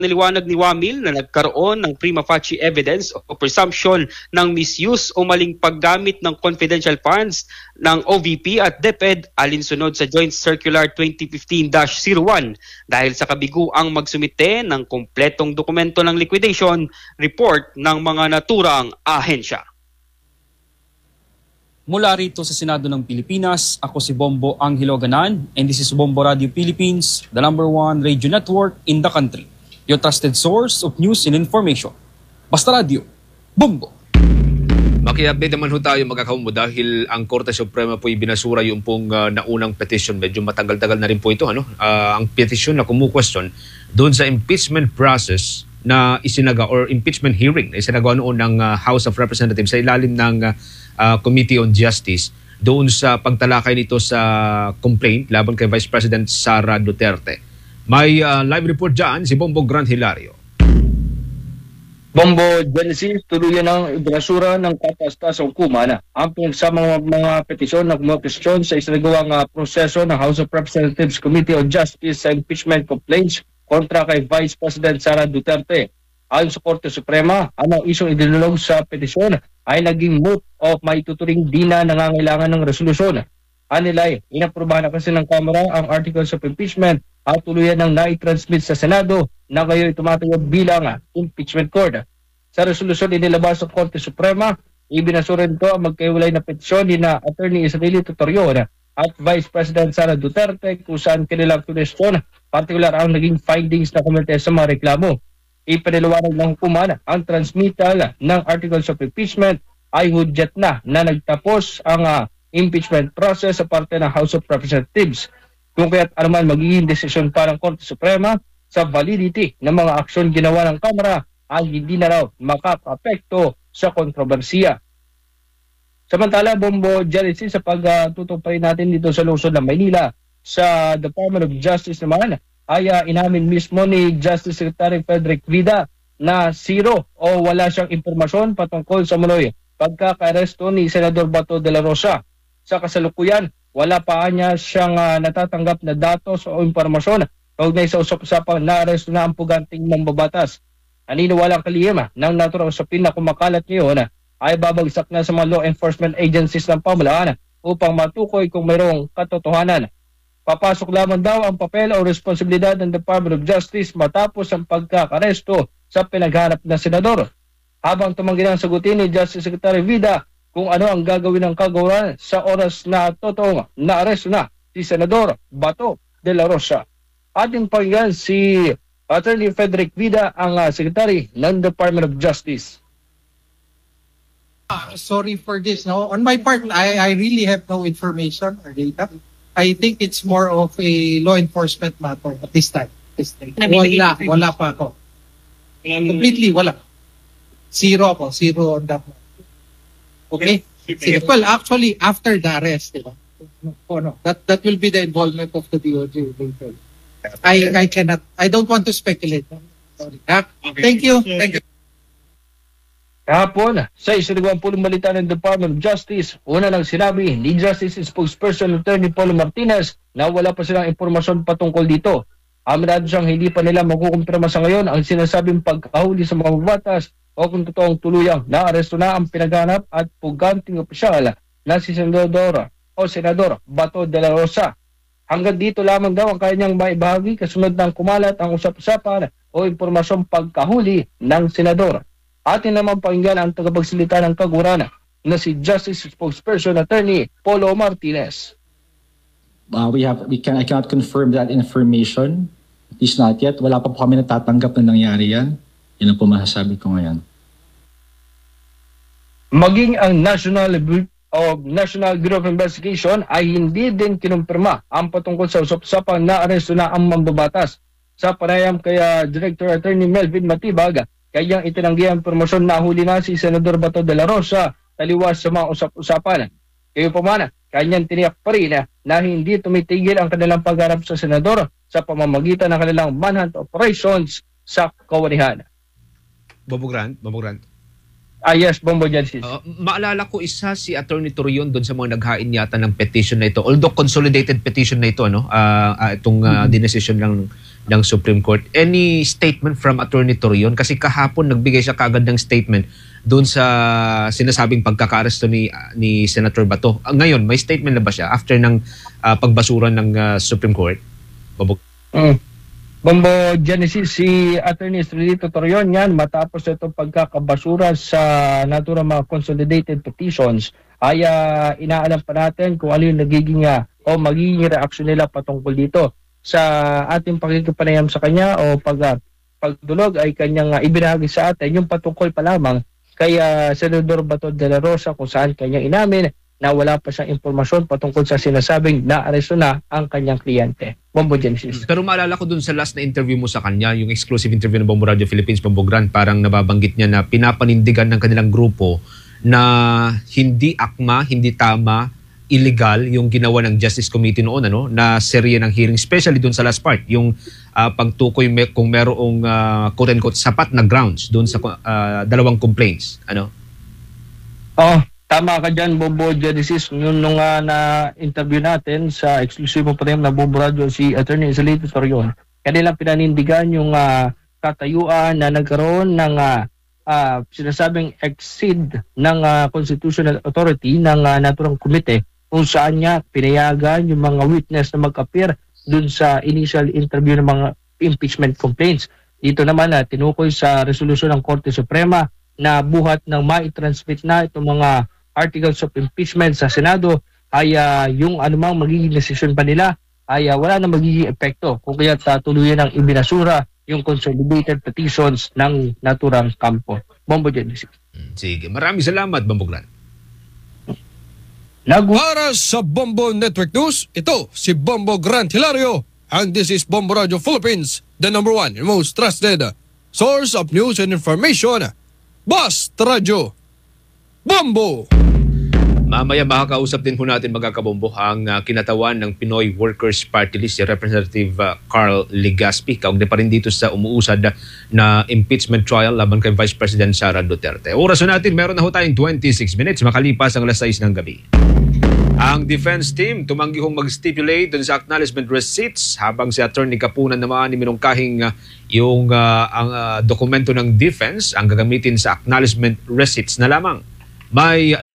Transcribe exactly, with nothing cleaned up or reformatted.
Niliwanag ni Wamil na nagkaroon ng prima facie evidence o presumption ng misuse o maling paggamit ng confidential funds ng O V P at DepEd alinsunod sa Joint Circular twenty fifteen dash zero one dahil sa kabiguang magsumite ng kompletong dokumento ng liquidation report ng mga naturang ahensya. Mula rito sa Senado ng Pilipinas, ako si Bombo Angelo Ganan and this is Bombo Radio Philippines, the number one radio network in the country. Your trusted source of news and information. Basta Radio, Bombo! Maki-update naman ho tayo magkakaumo dahil ang Korte Suprema po ibinasura yung pong uh, naunang petition. Medyo matagal-tagal na rin po ito. Ano? Uh, ang petition na kumu-question doon sa impeachment process na isinaga or impeachment hearing na isinagawa noon ng uh, House of Representatives sa ilalim ng uh, uh, Committee on Justice doon sa pagtalakay nito sa complaint laban kay Vice President Sara Duterte. May uh, live report dyan si Bombo Grant Hilario. Bombo Genesis, tuluyan ng ibinasura ng katas-tasang hukuman ang pinagsamang mga petisyon na kumapesyon sa isinagawang uh, proseso ng House of Representatives Committee on Justice sa impeachment complaints kontra kay Vice President Sara Duterte. Ayon sa Korte Suprema, ang isyong idinulog sa petisyon ay naging moot o maituturing di na nangangailangan ng resolusyon. Anilay, inaprobahan na kasi ng Kamara ang Articles of Impeachment at tuluyan ng nai-transmit sa Senado na ngayon tumatayog bilang impeachment court. Sa resolusyon inilabas sa Korte Suprema, ibinasura nito ang magkaiwalay na petisyon ni na Attorney Israeli Tutorion at Vice President Sara Duterte kung saan kanilang question, partikular ang naging findings na komite sa mga reklamo. Ipiniliwanag ng hukuman ang transmittal ng Articles of Impeachment ay hudyat na na nagtapos ang uh, impeachment process sa parte ng House of Representatives. Kung kaya't anuman magiging desisyon pa ng Korte Suprema sa validity ng mga aksyon ginawa ng Kamara ay hindi na raw makaka-apekto sa kontrobersiya. Samantala, Bombo Genesis, sa pagtutok pa rin natin dito sa lungsod ng Maynila, sa Department of Justice naman ay uh, inamin mismo ni Justice Secretary Frederick Vida na zero o wala siyang impormasyon patungkol sa muloy pagkaka-aresto ni Senador Bato de la Rosa. Sa kasalukuyan, wala pa niya siyang uh, natatanggap na datos o impormasyon kaugnay sa usap-usapang na-aresto na ang puganting mambabatas. Aniniwalang kalihim ng naturang usapin na kumakalat ngayon ay babagsak na sa mga law enforcement agencies ng pamahalaan upang matukoy kung mayroong katotohanan. Papasok lamang daw ang papel o responsibilidad ng Department of Justice matapos ang pagkakaresto sa pinaghanap na senador. Habang tumanggi ng sagutin ni Justice Secretary Vida kung ano ang gagawin ng kagawaran sa oras na totoong naaresto na si Senador Bato de la Rosa. Ating pakinggan si Attorney Frederick Vida, ang uh, Secretary ng Department of Justice. Uh, sorry for this. No, on my part, I, I really have no information or data. I think it's more of a law enforcement matter at this time. This time. Wala, wala pa ako. Completely wala. Zero ako, zero on that. Okay? Sige. Well, actually, after the arrest, diba? Oh, no. That that will be the involvement of the D O J. I I cannot, I don't want to speculate. Sorry. Ha? Okay. Thank you. Thank you. Kahapon, sa isinagawang pulong balita ng Department of Justice, una nang sinabi ni Justice Spokesperson Attorney Paulo Martinez na wala pa silang impormasyon patungkol dito. Aminado siyang hindi pa nila makukumpirma sa ngayon ang sinasabing pagkahuli sa mga batas o kung totoong tuluyang naaresto na ang pinaghanap at puganting opisyal na si Senador o Senador Bato de la Rosa. Hanggang dito lamang daw ang kanyang maibahagi kasunod ng kumalat ang usap-usapan o impormasyong pagkahuli ng senador. Atin naman pakinggan ang tagapagsalita ng kagurana na si Justice Spokesperson Attorney Paulo Martinez. Uh, we have, we can, I cannot confirm that information. At least not yet. Wala pa po kami natatanggap na nangyari yan. Yan ang po masasabi ko ngayon. Maging ang National o National Bureau of Investigation ay hindi din kinumpirma ang patungkol sa usap-usapang na-aresto na ang mambabatas. Sa panayam kay Director Attorney Melvin Matibag, kayang itinanggi ang promosyon na huli na si Senador Bato de la Rosa taliwas sa mga usap-usapan. Kayo pa man, kanyang tiniyak pa rin na hindi tumitigil ang kanilang pagharap sa senador sa pamamagitan ng kanilang manhunt operations sa kawanihan. Bombo Grant, Bombo Grant. Ah yes, Bombo Genesis. Uh, maalala ko isa si Attorney Torion doon sa mga naghain yata ng petition na ito. Although consolidated petition na ito, ano, uh, uh, itong uh, dinesisyon lang ng Supreme Court. Any statement from Attorney Torion? Kasi kahapon nagbigay siya kagad ng statement doon sa sinasabing pagkakaresto ni ni Senator Bato. Ngayon, may statement na ba siya after ng uh, pagbasura ng uh, Supreme Court? Babog. Mm. Bombo Genesis, si Attorney Estrelito Torion yan matapos itong pagkakabasura sa naturang mga consolidated petitions ay uh, inaalam pa natin kung ano yung nagiging uh, o magiging reaksyon nila patungkol dito sa ating pakikipanayam sa kanya o pag, uh, pagdulog ay kanyang uh, ibinahagi sa atin yung patungkol pa lamang kay uh, Senador Bato de la Rosa kung saan kanyang inamin na wala pa siyang impormasyon patungkol sa sinasabing naaresto na ang kanyang kliyente. Bombo Genesis. Pero maalala ko dun sa last na interview mo sa kanya, yung exclusive interview ng Bombo Radio Philippines, Bombo Grant, parang nababanggit niya na pinapanindigan ng kanilang grupo na hindi akma, hindi tama, illegal yung ginawa ng Justice Committee noon, ano, na serye ng hearing, especially dun sa last part, yung uh, pagtukoy me- kung merong uh, quote-unquote sapat na grounds dun sa uh, dalawang complaints. Ano? Oh, tama ka dyan, Bombo Genesis. Nung, nung uh, na-interview natin sa exclusive mo pa rin na Bombo Radio si Attorney Estrelito Torion, kanilang pinanindigan yung uh, katayuan na nagkaroon ng uh, uh, sinasabing exceed ng uh, Constitutional Authority ng uh, naturang komite kung saan niya pinayagan yung mga witness na mag-appear dun sa initial interview ng mga impeachment complaints. Dito naman na uh, tinukoy sa resolusyon ng Korte Suprema na buhat ng mai-transmit na itong mga articles of impeachment sa Senado ay uh, yung anumang magiging decision pa nila ay uh, wala na magiging epekto kung kaya tuluyan ng ibinasura yung consolidated petitions ng naturang kampo. Bombo Genesis. Sige, maraming salamat, Bombo Grant. Lagu- Para sa Bombo Network News, ito si Bombo Grant Hilario and this is Bombo Radio Philippines, the number one and most trusted source of news and information. Basta Radio Bombo! Mamaya makakausap din po natin mga kabombo ang uh, kinatawan ng Pinoy Workers Party List, si Representative uh, Carl Legaspi. Kaugnay pa rin dito sa umuusad na impeachment trial laban kay Vice President Sara Duterte. Oras na natin, meron na ho tayong twenty-six minutes makalipas ang alas sais ng gabi. Ang defense team tumanggi hong mag-stipulate dun sa acknowledgement receipts habang si Attorney Kapunan naman minungkahing uh, yung uh, ang uh, dokumento ng defense ang gagamitin sa acknowledgement receipts na lamang. May